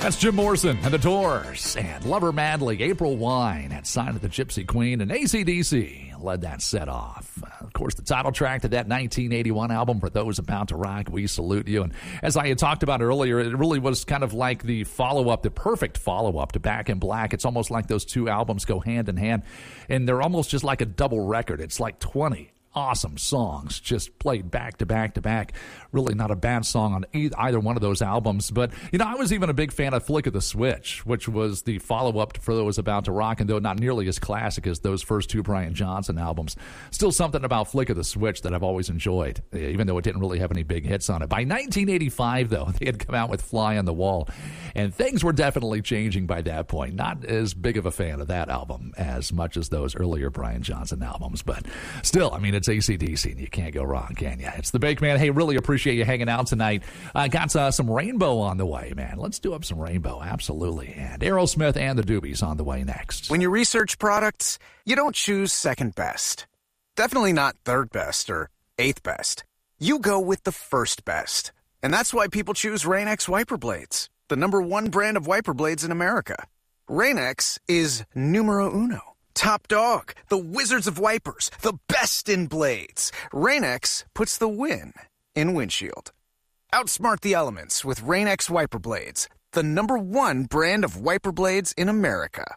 That's Jim Morrison and the Doors and Lover Madly. April Wine had Sign of the Gypsy Queen, and AC/DC led that set off. Of course, the title track to that 1981 album, For Those About to Rock, We Salute You. And as I had talked about earlier, it really was kind of like the follow-up, the perfect follow-up to Back in Black. It's almost like those two albums go hand in hand, and they're almost just like a double record. It's like 20 awesome songs just played back to back to back. Really not a bad song on either one of those albums. But, you know, I was even a big fan of Flick of the Switch, which was the follow-up For Those About to Rock, and though not nearly as classic as those first two Brian Johnson albums, still something about Flick of the Switch that I've always enjoyed, even though it didn't really have any big hits on it. By 1985, though, they had come out with Fly on the Wall, and things were definitely changing by that point. Not as big of a fan of that album as much as those earlier Brian Johnson albums, but still, I mean, it's AC/DC, and you can't go wrong, can you? It's the Bake Man. Hey, really appreciate you hanging out tonight. Got some Rainbow on the way, man. Let's do up some Rainbow, absolutely. And Aerosmith and the Doobies on the way next. When you research products, you don't choose second best. Definitely not third best or eighth best. You go with the first best. And that's why people choose Rain-X wiper blades, the #1 brand of wiper blades in America. Rain-X is numero uno. Top dog, the wizards of wipers, the best in blades. Rain-X puts the win in windshield. Outsmart the elements with Rain-X wiper blades, the #1 brand of wiper blades in America.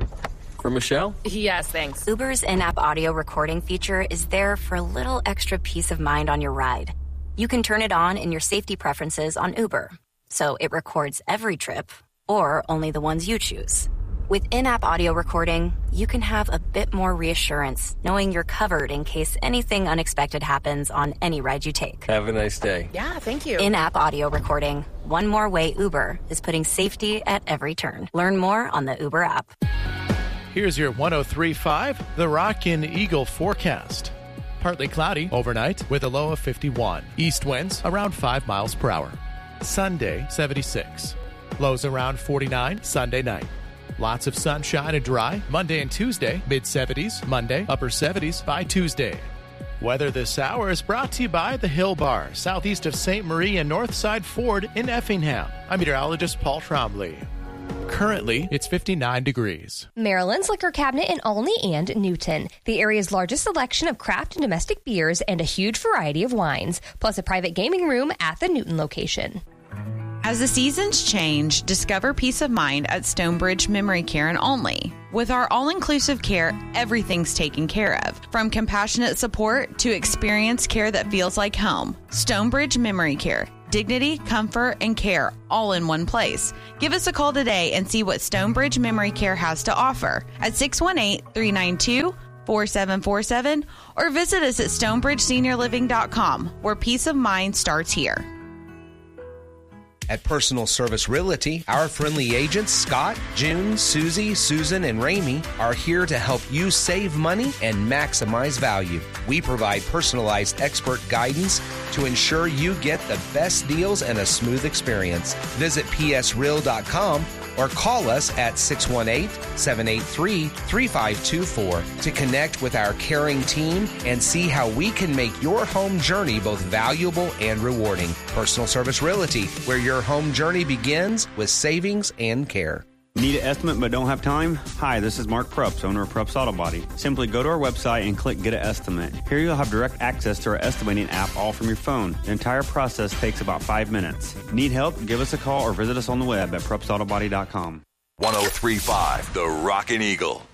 For Michelle? Yes, thanks. Uber's in-app audio recording feature is there for a little extra peace of mind on your ride. You can turn it on in your safety preferences on Uber, so it records every trip or only the ones you choose. With in-app audio recording, you can have a bit more reassurance, knowing you're covered in case anything unexpected happens on any ride you take. Have a nice day. Yeah, thank you. In-app audio recording. One more way Uber is putting safety at every turn. Learn more on the Uber app. Here's your 103.5, the Rockin' Eagle forecast. Partly cloudy overnight with a low of 51. East winds around 5 miles per hour. Sunday, 76. Lows around 49 Sunday night. Lots of sunshine and dry. Monday and Tuesday, mid-70s. Monday, upper 70s by Tuesday. Weather this hour is brought to you by the Hill Bar, southeast of St. Marie and Northside Ford in Effingham. I'm meteorologist Paul Trombley. Currently, it's 59 degrees. Maryland's Liquor Cabinet in Olney and Newton. The area's largest selection of craft and domestic beers and a huge variety of wines, plus a private gaming room at the Newton location. As the seasons change, discover peace of mind at Stonebridge Memory Care in Olney. With our all-inclusive care, everything's taken care of, from compassionate support to experienced care that feels like home. Stonebridge Memory Care. Dignity, comfort, and care all in one place. Give us a call today and see what Stonebridge Memory Care has to offer at 618-392-4747 or visit us at stonebridgeseniorliving.com, where peace of mind starts here. At Personal Service Realty, our friendly agents, Scott, June, Susie, Susan, and Ramey, are here to help you save money and maximize value. We provide personalized expert guidance to ensure you get the best deals and a smooth experience. Visit psreal.com or call us at 618-783-3524 to connect with our caring team and see how we can make your home journey both valuable and rewarding. Personal Service Realty, where your home journey begins with savings and care. Need an estimate but don't have time? Hi, this is Mark Prups, owner of Prups Auto Body. Simply go to our website and click Get an Estimate. Here you'll have direct access to our estimating app all from your phone. The entire process takes about 5 minutes. Need help? Give us a call or visit us on the web at PrupsAutobody.com. 103.5 The Rockin' Eagle.